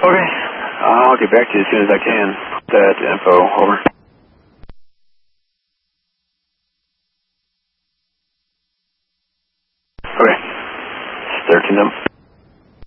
Okay. I'll get back to you as soon as I can. That info, over. Okay. 13 them.